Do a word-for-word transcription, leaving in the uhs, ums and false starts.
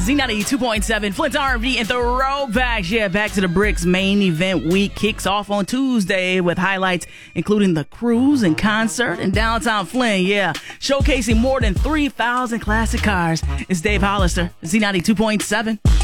Z ninety-two point seven, Flint's R and B and Throwbacks. Yeah, Back to the Bricks main event week kicks off on Tuesday with highlights including the cruise and concert in downtown Flint. Yeah, showcasing more than three thousand classic cars. It's Dave Hollister, Z ninety-two point seven.